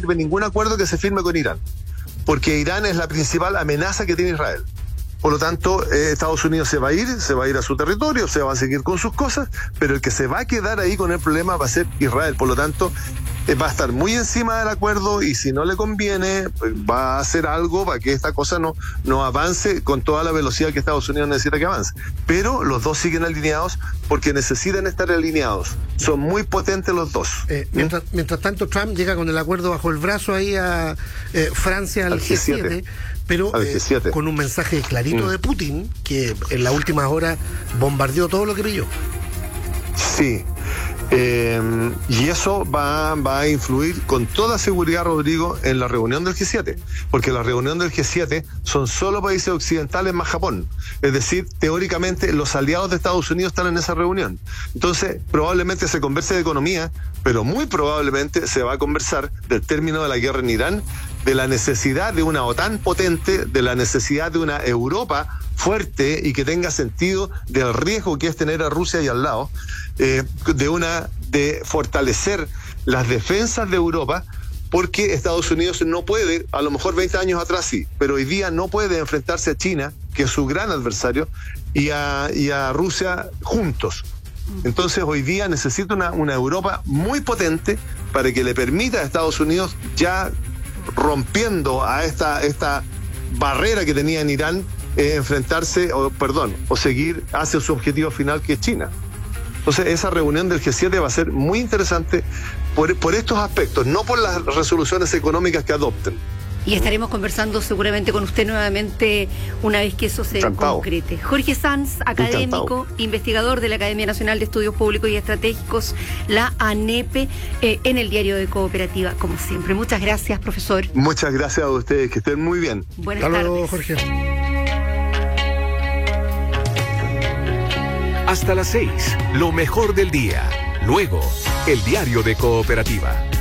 sirve ningún acuerdo que se firme con Irán, porque Irán es la principal amenaza que tiene Israel. Por lo tanto, Estados Unidos se va a ir a su territorio, se va a seguir con sus cosas, pero el que se va a quedar ahí con el problema va a ser Israel. Por lo tanto, va a estar muy encima del acuerdo y si no le conviene, pues va a hacer algo para que esta cosa no avance con toda la velocidad que Estados Unidos necesita que avance. Pero los dos siguen alineados porque necesitan estar alineados. Son muy potentes los dos. Mientras tanto, Trump llega con el acuerdo bajo el brazo ahí a Francia al G7. Pero con un mensaje clarito de Putin, que en las últimas horas bombardeó todo lo que pilló. Sí. Y eso va a influir con toda seguridad, Rodrigo, en la reunión del G7, porque la reunión del G7 son solo países occidentales más Japón. Es decir, teóricamente los aliados de Estados Unidos están en esa reunión. Entonces, probablemente se converse de economía, pero muy probablemente se va a conversar del término de la guerra en Irán, de la necesidad de una OTAN potente, de la necesidad de una Europa fuerte y que tenga sentido del riesgo que es tener a Rusia ahí al lado, de fortalecer las defensas de Europa, porque Estados Unidos no puede, a lo mejor 20 años atrás sí, pero hoy día no puede enfrentarse a China, que es su gran adversario, y a Rusia juntos. Entonces hoy día necesita una Europa muy potente para que le permita a Estados Unidos, ya rompiendo a esta barrera que tenía en Irán, enfrentarse, o seguir hacia su objetivo final, que es China. Entonces esa reunión del G7 va a ser muy interesante por estos aspectos, no por las resoluciones económicas que adopten. Y estaremos conversando seguramente con usted nuevamente una vez que eso se concrete. Jorge Sanz, académico, investigador de la Academia Nacional de Estudios Públicos y Estratégicos, la ANEP, en el Diario de Cooperativa, como siempre. Muchas gracias, profesor. Muchas gracias a ustedes, que estén muy bien. Buenas tardes. Hasta luego, Jorge. Hasta las 6, lo mejor del día. Luego, el Diario de Cooperativa.